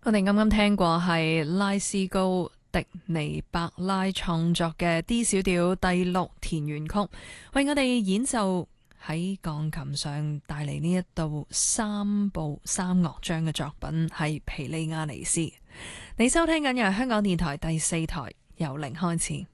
我哋啱啱聽過係拉斯高迪尼伯拉創作嘅 D 小調第六田園曲，為我哋演奏喺鋼琴上帶嚟呢一道三部三樂章嘅作品係皮利亞尼斯。你收聽緊嘅係香港電台第四台由零開始。